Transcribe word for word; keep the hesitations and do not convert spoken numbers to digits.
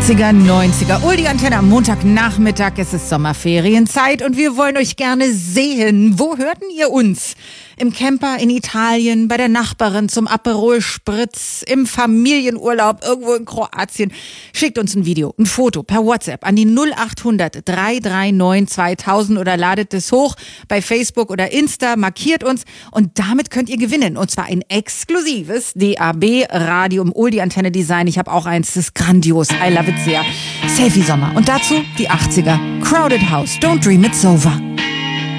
achtziger, neunziger. Uli Antenne am Montagnachmittag. Es ist Sommerferienzeit und wir wollen euch gerne sehen. Wo hörten ihr uns? Im Camper in Italien, bei der Nachbarin zum Aperol Spritz, im Familienurlaub irgendwo in Kroatien. Schickt uns ein Video, ein Foto per WhatsApp an die null acht hundert, drei drei neun, zweitausend oder ladet es hoch bei Facebook oder Insta, markiert uns und damit könnt ihr gewinnen. Und zwar ein exklusives D A B-Radio im Uli Antenne Design. Ich habe auch eins, das ist grandios. I love it sehr. Selfie Sommer. Und dazu die achtziger. Crowded House. Don't Dream It's Over.